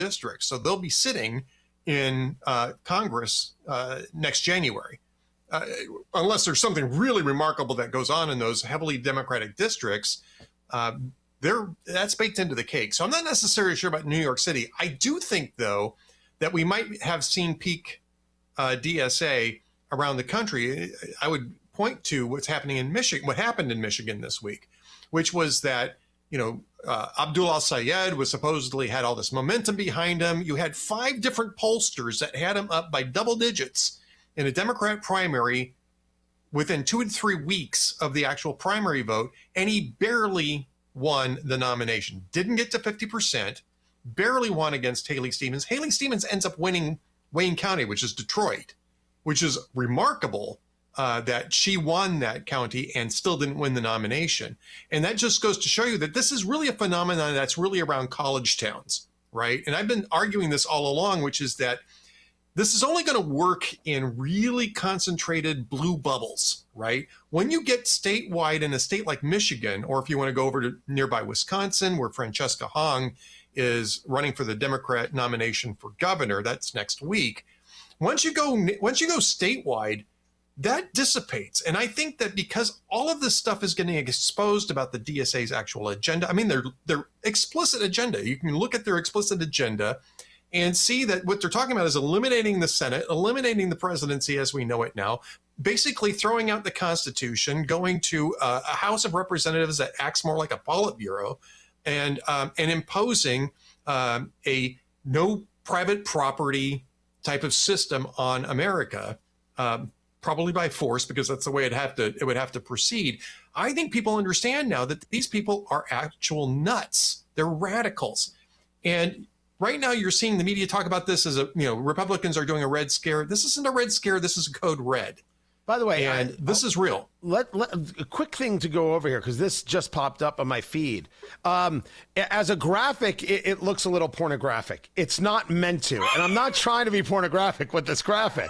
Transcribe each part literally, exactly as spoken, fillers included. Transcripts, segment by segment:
districts. So they'll be sitting in uh, Congress uh, next January. Uh, unless there's something really remarkable that goes on in those heavily Democratic districts, uh, they're, that's baked into the cake. So I'm not necessarily sure about New York City. I do think, though, that we might have seen peak uh, D S A around the country. I would point to what's happening in Michigan, what happened in Michigan this week, which was that, you know, uh, Abdul al-Sayed was supposedly had all this momentum behind him. You had five different pollsters that had him up by double digits in a Democrat primary within two to three weeks of the actual primary vote, and he barely won the nomination. Didn't get to fifty percent, barely won against Haley Stevens. Haley Stevens ends up winning Wayne County, which is Detroit, which is remarkable uh, that she won that county and still didn't win the nomination. And that just goes to show you that this is really a phenomenon that's really around college towns, right? And I've been arguing this all along, which is that this is only going to work in really concentrated blue bubbles, right? When you get statewide in a state like Michigan, or if you want to go over to nearby Wisconsin, where Francesca Hong is running for the Democrat nomination for governor, that's next week. Once you go, once you go statewide, that dissipates. And I think that because all of this stuff is getting exposed about the D S A's actual agenda, I mean, their their explicit agenda, you can look at their explicit agenda and see that what they're talking about is eliminating the Senate, eliminating the presidency as we know it now, basically throwing out the Constitution, going to uh, a House of Representatives that acts more like a Politburo, and um, and imposing um, a no private property type of system on America, um, probably by force, because that's the way it have to it would have to proceed. I think people understand now that these people are actual nuts. They're radicals, and right now, you're seeing the media talk about this as a, you know, Republicans are doing a red scare. This isn't a red scare. This is code red. By the way, and I, this is real. Let, let a quick thing to go over here, because this just popped up on my feed. Um, as a graphic, it, it looks a little pornographic. It's not meant to, and I'm not trying to be pornographic with this graphic.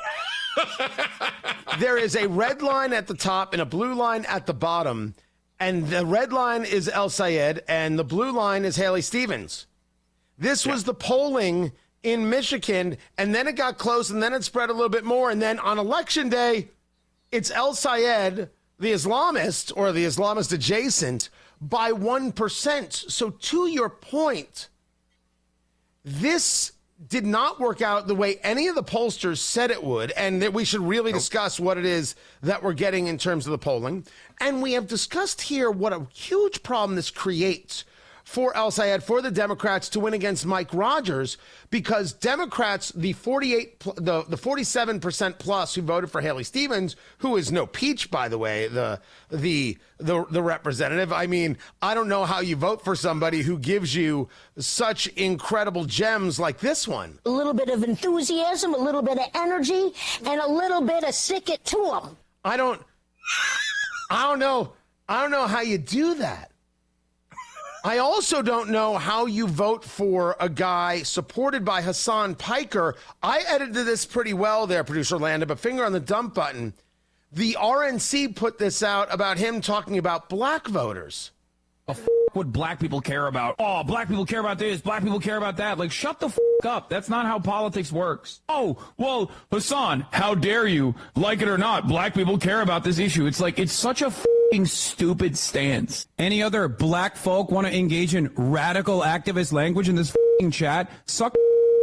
There is a red line at the top and a blue line at the bottom, and the red line is el-Sayed, and the blue line is Haley Stevens. This was the polling in Michigan, and then it got close, and then it spread a little bit more. And then on election day, it's el-Sayed, the Islamist, or the Islamist adjacent, by one percent. So to your point, this did not work out the way any of the pollsters said it would, and that we should really discuss what it is that we're getting in terms of the polling. And we have discussed here what a huge problem this creates for el-Sayed, for the Democrats to win against Mike Rogers, because Democrats, the forty-eight, the the forty-seven percent plus who voted for Haley Stevens, who is no peach, by the way, the the the the representative. I mean, I don't know how you vote for somebody who gives you such incredible gems like this one. A little bit of enthusiasm, a little bit of energy, and a little bit of stick it to them. I don't, I don't know, I don't know how you do that. I also don't know how you vote for a guy supported by Hassan Piker. I edited this pretty well there, producer Landon, but finger on the dump button. The R N C put this out about him talking about black voters. The f- would black people care about? Oh, black people care about this, black people care about that. Like, shut the f- up. That's not how politics works. Oh, well, Hassan, how dare you? Like it or not, black people care about this issue. It's like, it's such a f***ing stupid stance. Any other black folk want to engage in radical activist language in this f***ing chat? Suck.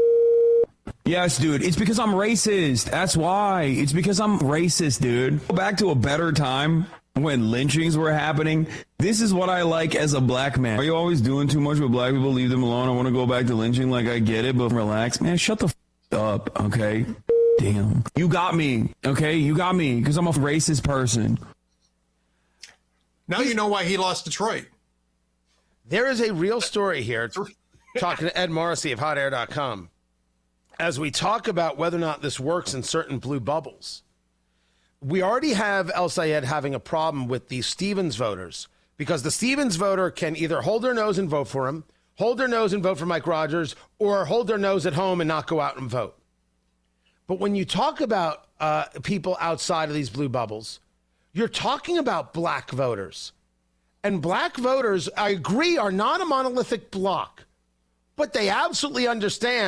Yes, dude, it's because I'm racist. That's why. It's because I'm racist, dude. Go back to a better time when lynchings were happening. This is what I like as a black man. Are you always doing too much with black people? Leave them alone. I want to go back to lynching. Like, I get it, but relax. Man, shut the f*** up, okay? Damn. You got me, okay? You got me, because I'm a racist person. Now you know why he lost Detroit. There is a real story here. Talking to Ed Morrissey of hot air dot com. As we talk about whether or not this works in certain blue bubbles, we already have el-Sayed having a problem with the Stevens voters, because the Stevens voter can either hold their nose and vote for him, hold their nose and vote for Mike Rogers, or hold their nose at home and not go out and vote. But when you talk about uh, people outside of these blue bubbles, you're talking about black voters. And black voters, I agree, are not a monolithic block. but they absolutely understand